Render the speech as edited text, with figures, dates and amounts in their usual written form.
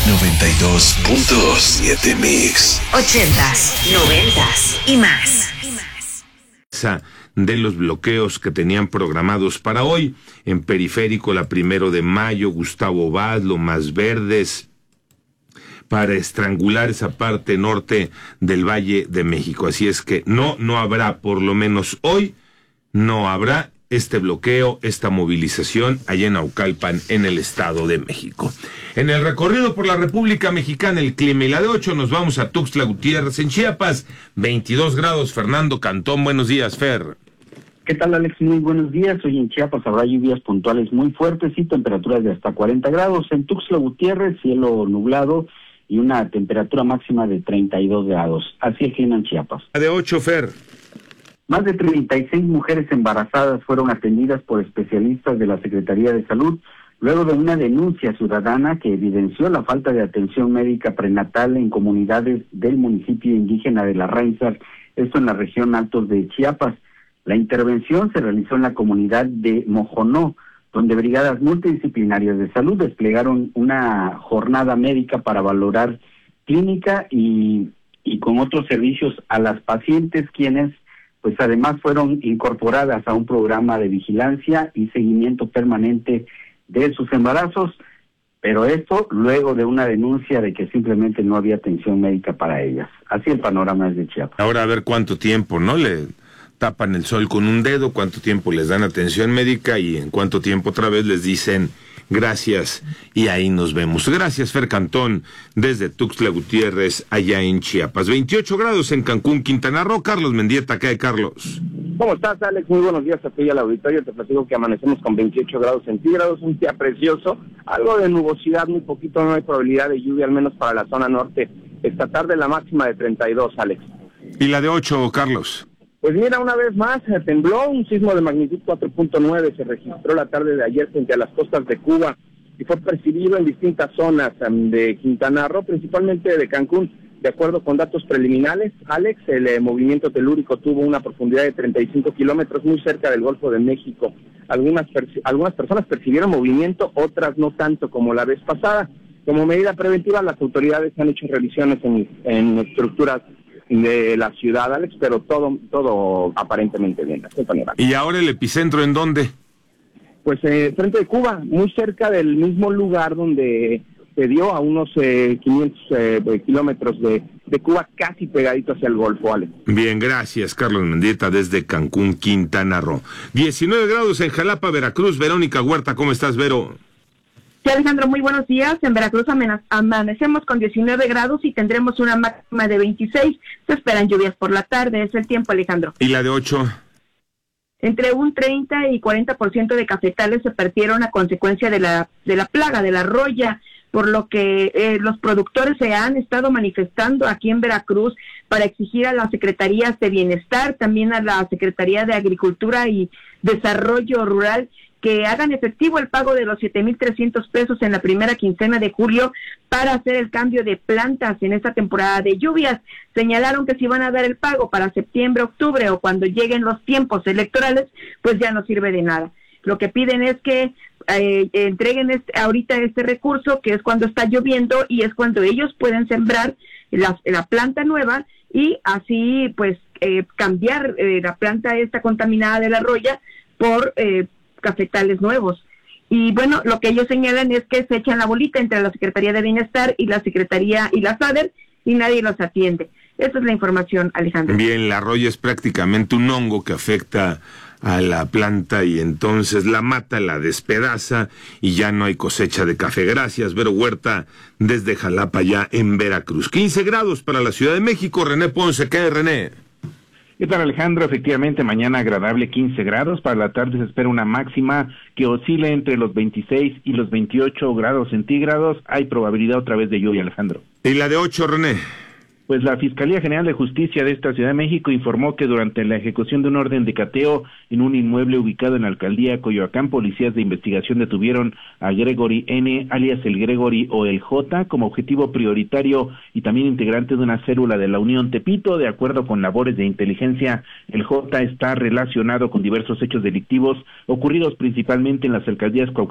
92.7 Mix. 80s, 90s y más. De los bloqueos que tenían programados para hoy, en Periférico, la 1 de Mayo, Gustavo Vaz, Lomas Verdes, para estrangular esa parte norte del Valle de México. Así es que no habrá, por lo menos hoy, no habrá este bloqueo, esta movilización allá en Naucalpan, en el Estado de México. En el recorrido por la República Mexicana, el clima y la de 8, nos vamos a Tuxtla Gutiérrez, en Chiapas, 22 grados. Fernando Cantón, buenos días, Fer. ¿Qué tal, Alex? Muy buenos días. Hoy en Chiapas habrá lluvias puntuales muy fuertes y temperaturas de hasta 40 grados. En Tuxtla Gutiérrez, cielo nublado y una temperatura máxima de 32 grados. Así el clima en Chiapas. La de 8, Fer. Más de 36 mujeres embarazadas fueron atendidas por especialistas de la Secretaría de Salud luego de una denuncia ciudadana que evidenció la falta de atención médica prenatal en comunidades del municipio indígena de La Ráizar, esto en la región Altos de Chiapas. La intervención se realizó en la comunidad de Mojonó, donde brigadas multidisciplinarias de salud desplegaron una jornada médica para valorar clínica y con otros servicios a las pacientes, quienes pues además fueron incorporadas a un programa de vigilancia y seguimiento permanente de sus embarazos, pero esto luego de una denuncia de que simplemente no había atención médica para ellas. Así el panorama es de Chiapas. Ahora a ver cuánto tiempo, ¿no? Le tapan el sol con un dedo, cuánto tiempo les dan atención médica y en cuánto tiempo otra vez les dicen gracias y ahí nos vemos. Gracias, Fer Cantón, desde Tuxtla Gutiérrez, allá en Chiapas. 28 grados en Cancún, Quintana Roo. Carlos Mendieta, ¿qué hay, Carlos? ¿Cómo estás, Alex? Muy buenos días a ti y al auditorio. Te platico que amanecemos con 28 grados centígrados, un día precioso, algo de nubosidad, muy poquito, no hay probabilidad de lluvia, al menos para la zona norte. Esta tarde la máxima de 32, Alex. ¿Y la de 8, Carlos? Pues mira, una vez más, tembló, un sismo de magnitud 4.9, se registró la tarde de ayer frente a las costas de Cuba y fue percibido en distintas zonas de Quintana Roo, principalmente de Cancún. De acuerdo con datos preliminares, Alex, el movimiento telúrico tuvo una profundidad de 35 kilómetros muy cerca del Golfo de México. Algunas personas percibieron movimiento, otras no tanto como la vez pasada. Como medida preventiva, las autoridades han hecho revisiones en estructuras de la ciudad, Alex, pero todo aparentemente bien. ¿Y ahora el epicentro en dónde? Pues frente de Cuba, muy cerca del mismo lugar donde se dio, a unos 500 kilómetros de Cuba, casi pegadito hacia el Golfo, Alex. Bien, gracias, Carlos Mendieta, desde Cancún, Quintana Roo. 19 grados en Jalapa, Veracruz. Verónica Huerta, ¿cómo estás, Vero? Sí, Alejandro, muy buenos días. En Veracruz amanecemos con 19 grados y tendremos una máxima de 26. Se esperan lluvias por la tarde, es el tiempo, Alejandro. ¿Y la de 8? Entre un 30 y 40% de cafetales se perdieron a consecuencia de la plaga, de la roya, por lo que los productores se han estado manifestando aquí en Veracruz para exigir a las secretarías de Bienestar, también a la Secretaría de Agricultura y Desarrollo Rural, que hagan efectivo el pago de los 7,300 pesos en la primera quincena de julio para hacer el cambio de plantas en esta temporada de lluvias. Señalaron que si van a dar el pago para septiembre, octubre o cuando lleguen los tiempos electorales, pues ya no sirve de nada. Lo que piden es que entreguen ahorita este recurso, que es cuando está lloviendo y es cuando ellos pueden sembrar la planta nueva y así pues cambiar la planta esta contaminada de la roya por cafetales nuevos. Y bueno, lo que ellos señalan es que se echan la bolita entre la Secretaría de Bienestar y la Secretaría y la SADER y nadie los atiende. Esa es la información, Alejandro. Bien, la roya es prácticamente un hongo que afecta a la planta y entonces la mata, la despedaza y ya no hay cosecha de café. Gracias, Vero Huerta, desde Jalapa, ya en Veracruz. 15 grados para la Ciudad de México. René Ponce, ¿qué hay, René? ¿Qué tal, Alejandro? Efectivamente, mañana agradable, 15 grados. Para la tarde se espera una máxima que oscile entre los 26 y los 28 grados centígrados. Hay probabilidad otra vez de lluvia, Alejandro. ¿Y la de 8, René? Pues la Fiscalía General de Justicia de esta Ciudad de México informó que durante la ejecución de un orden de cateo en un inmueble ubicado en la alcaldía Coyoacán, policías de investigación detuvieron a Gregory N., alias el Gregory o el J, como objetivo prioritario y también integrante de una célula de la Unión Tepito. De acuerdo con labores de inteligencia, el J está relacionado con diversos hechos delictivos ocurridos principalmente en las alcaldías